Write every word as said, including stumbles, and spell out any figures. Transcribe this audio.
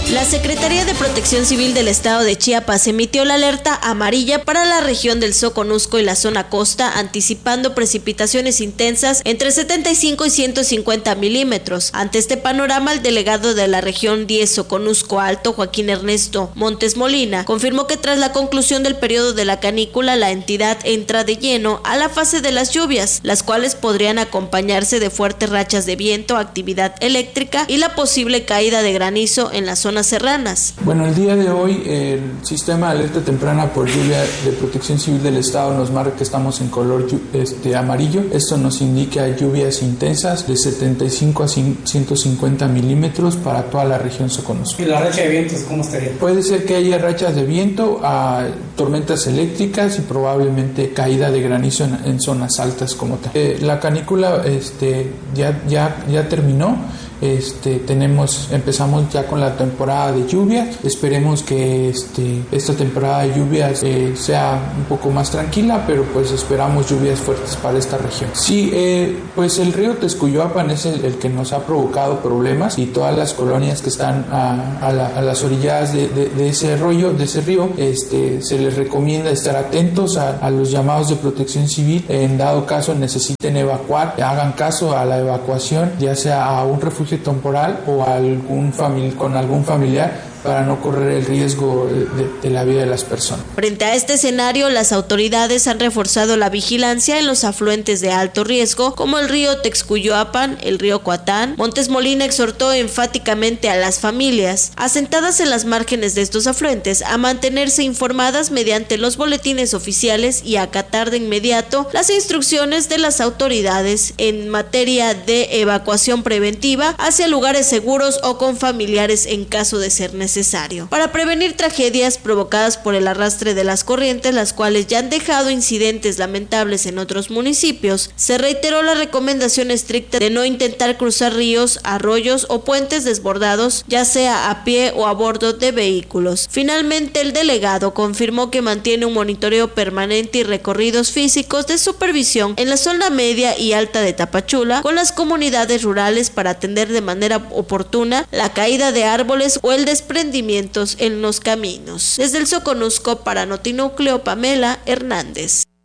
La Secretaría de Protección Civil del Estado de Chiapas emitió la alerta amarilla para la región del Soconusco y la zona costa, anticipando precipitaciones intensas entre setenta y cinco y ciento cincuenta milímetros. Ante este panorama, el delegado de la región diez Soconusco Alto, Joaquín Ernesto Montes Molina, confirmó que tras la conclusión del periodo de la canícula, la entidad entra de lleno a la fase de las lluvias, las cuales podrían acompañarse de fuertes rachas de viento, actividad eléctrica y la posible caída de granizo en las zonas serranas. Bueno, el día de hoy el sistema de alerta temprana por lluvia de Protección Civil del Estado nos marca que estamos en color este, amarillo. Esto nos indica lluvias intensas de setenta y cinco a ciento cincuenta milímetros para toda la región Soconusco. ¿Y la racha de vientos cómo estaría? Puede ser que haya rachas de viento, a tormentas eléctricas y probablemente caída de granizo en, en zonas altas como tal. Eh, la canícula este, ya, ya, ya terminó. Este, tenemos, empezamos ya con la temporada de lluvias. Esperemos que este, esta temporada de lluvias eh, sea un poco más tranquila, pero pues esperamos lluvias fuertes para esta región. Sí, eh, pues el río Texcoyoapan es el, el que nos ha provocado problemas, y todas las colonias que están a, a, la, a las orillas de, de, de ese río, de ese río, este, se les recomienda estar atentos a, a los llamados de protección civil. En dado caso necesiten evacuar, hagan caso a la evacuación, ya sea a un refugio temporal o a algún famili- con algún familiar, para no correr el riesgo de, de la vida de las personas. Frente a este escenario, las autoridades han reforzado la vigilancia en los afluentes de alto riesgo, como el río Texcoyoapan, el río Coatán. Montes Molina exhortó enfáticamente a las familias asentadas en las márgenes de estos afluentes a mantenerse informadas mediante los boletines oficiales y acatar de inmediato las instrucciones de las autoridades en materia de evacuación preventiva hacia lugares seguros o con familiares en caso de ser necesario. necesario. Para prevenir tragedias provocadas por el arrastre de las corrientes, las cuales ya han dejado incidentes lamentables en otros municipios, se reiteró la recomendación estricta de no intentar cruzar ríos, arroyos o puentes desbordados, ya sea a pie o a bordo de vehículos. Finalmente, el delegado confirmó que mantiene un monitoreo permanente y recorridos físicos de supervisión en la zona media y alta de Tapachula con las comunidades rurales para atender de manera oportuna la caída de árboles o el desprendimiento en los caminos. Desde el Soconusco para Notinúcleo, Pamela Hernández.